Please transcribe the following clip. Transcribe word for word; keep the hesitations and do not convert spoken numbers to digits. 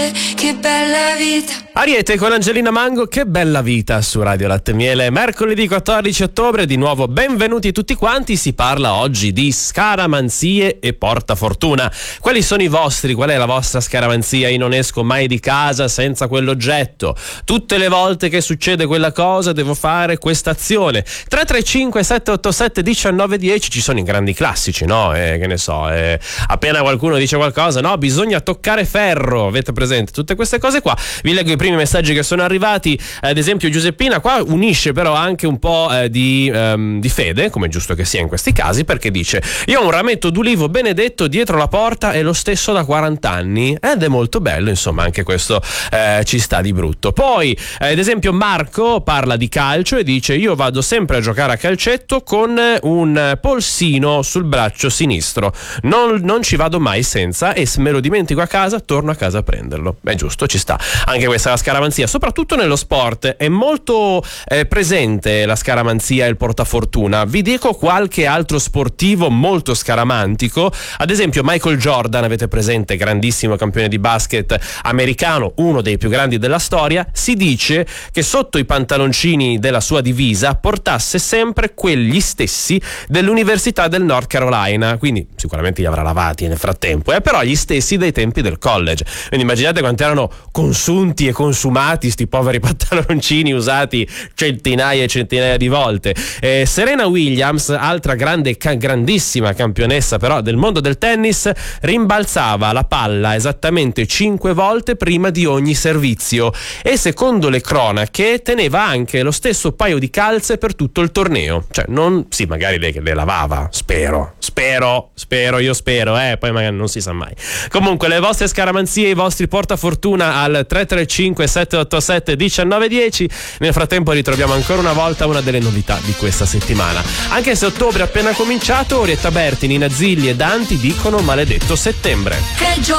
Che bella vita. Ariete con Angelina Mango, che bella vita su Radio Latte Miele. Mercoledì quattordici ottobre, di nuovo benvenuti tutti quanti. Si parla oggi di scaramanzie e portafortuna. Quali sono i vostri? Qual è la vostra scaramanzia? Io non esco mai di casa senza quell'oggetto. Tutte le volte che succede quella cosa devo fare questa azione. tre tre cinque sette otto sette uno nove uno zero. Ci sono i grandi classici, no? Eh, che ne so, eh, appena qualcuno dice qualcosa, no, bisogna toccare ferro. Avete presente tutte queste cose qua? Vi leggo i primi messaggi che sono arrivati. Ad esempio Giuseppina qua unisce però anche un po' eh, di, um, di fede, come è giusto che sia in questi casi, perché dice: io ho un rametto d'ulivo benedetto dietro la porta, è lo stesso da quaranta anni, ed è molto bello, insomma, anche questo eh, ci sta di brutto. Poi eh, ad esempio Marco parla di calcio e dice: io vado sempre a giocare a calcetto con un polsino sul braccio sinistro, non, non ci vado mai senza, e se me lo dimentico a casa torno a casa a prenderlo. È giusto, ci sta anche questa è la scaramanzia, soprattutto nello sport è molto eh, presente la scaramanzia e il portafortuna. Vi dico qualche altro sportivo molto scaramantico. Ad esempio Michael Jordan, avete presente, grandissimo campione di basket americano, uno dei più grandi della storia. Si dice che sotto i pantaloncini della sua divisa portasse sempre quelli stessi dell'Università del North Carolina, quindi sicuramente li avrà lavati nel frattempo, eh, però gli stessi dei tempi del college. Quindi immaginate quanto erano consunti e consumati sti poveri pantaloncini usati centinaia e centinaia di volte. eh, Serena Williams, altra grande ca- grandissima campionessa però del mondo del tennis, rimbalzava la palla esattamente cinque volte prima di ogni servizio, e secondo le cronache teneva anche lo stesso paio di calze per tutto il torneo. Cioè non, sì, magari le, le lavava, spero spero spero io spero eh poi magari non si sa mai. Comunque le vostre scaramanzie, i vostri portafortuna al tre tre cinque sette otto sette uno nove uno zero. Nel frattempo ritroviamo ancora una volta una delle novità di questa settimana. Anche se ottobre è appena cominciato, Orietta Berti, Nina Zilli e Danti dicono maledetto settembre. Che gioia